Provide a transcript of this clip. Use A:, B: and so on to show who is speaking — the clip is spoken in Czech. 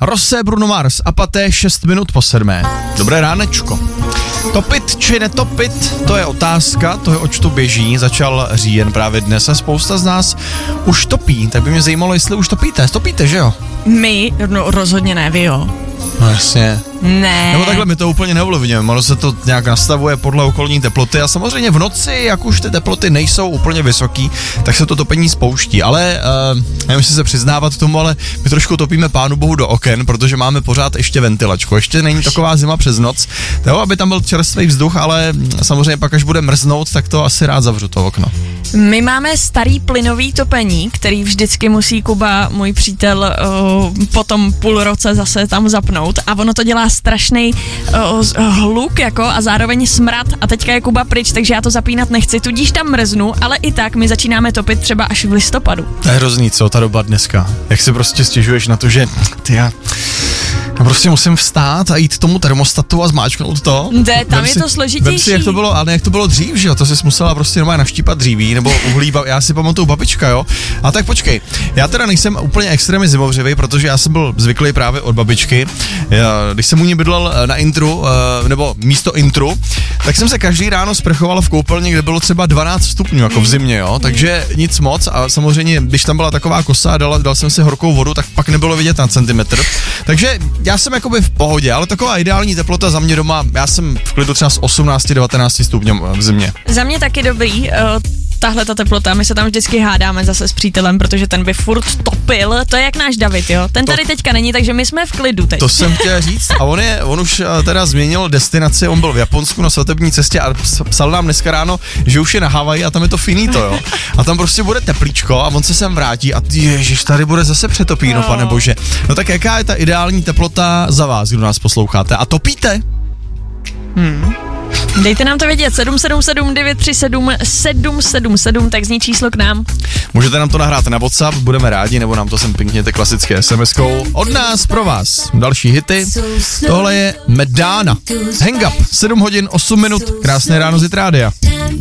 A: Rosé, Bruno Mars a Paté 6 minut po 7. Dobré ránečko. Topit či netopit, to je otázka, to je oč tu běží, začal říjen právě dnes a spousta z nás už topí, tak by mě zajímalo, jestli už topíte, že jo?
B: My, no rozhodně ne, vy jo.
A: No jasně.
B: Ne.
A: Nebo takhle my to úplně neovlivňujeme, ono se to nějak nastavuje podle okolní teploty a samozřejmě v noci, jak už ty teploty nejsou úplně vysoký, tak se to topení spouští, ale nevím si se přiznávat tomu, ale my trošku topíme pánu bohu do oken, protože máme pořád ještě ventilačku, ještě není taková zima přes noc, jo, aby tam byl čerstvý vzduch, ale samozřejmě pak, až bude mrznout, tak to asi rád zavřu to okno.
B: My máme starý plynový topení, který vždycky musí Kuba, můj přítel, po tom půl roce zase tam zapnout a ono to dělá strašný hluk jako a zároveň smrad a teďka je Kuba pryč, takže já to zapínat nechci, tudíž tam mrznu, ale i tak my začínáme topit třeba až v listopadu.
A: To je hrozný, co ta doba dneska, jak si prostě stěžuješ na to, že já prostě musím vstát a jít tomu termostatu a zmáčknout to.
B: Tam je to složitější.
A: Vem si, jak to bylo, ale jak to bylo dřív, že jo, to jsi musela prostě normálně navštípat dříví, nebo uhlí, já si pamatuju babička, jo. A tak počkej, já teda nejsem úplně extrémně zimovřivý, protože já jsem byl zvyklý právě od babičky. Když jsem u ní bydlel na intru, nebo místo intru, tak jsem se každý ráno sprchoval v koupelně, kde bylo třeba 12 stupňů, jako v zimě, jo, takže nic moc a samozřejmě, když tam byla taková kosa a dal jsem si horkou vodu, tak pak nebylo vidět na centimetr, takže já jsem jakoby v pohodě, ale taková ideální teplota za mě doma, já jsem v klidu třeba z 18-19 stupňů v zimě.
B: Za mě taky dobrý, tahle ta teplota, my se tam vždycky hádáme zase s přítelem, protože ten by furt topil, to je jak náš David, jo, ten tady teďka není, takže my jsme v klidu teď.
A: To jsem chtěl říct a on už teda změnil destinaci, on byl v Japonsku na svatební cestě a psal nám dneska ráno, že už je na Havaji a tam je to finito, jo, a tam prostě bude teplíčko a on se sem vrátí a ježiš, tady bude zase přetopíno, pane bože. No tak jaká je ta ideální teplota za vás, kdo nás posloucháte a topíte?
B: Dejte nám to vědět, 777 937 777, tak zní číslo k nám.
A: Můžete nám to nahrát na WhatsApp, budeme rádi, nebo nám to sem pinkněte klasické SMS-kou. Od nás pro vás další hity, tohle je Madonna. Hang Up, 7 hodin 8 minut, krásné ráno z Jitrádia.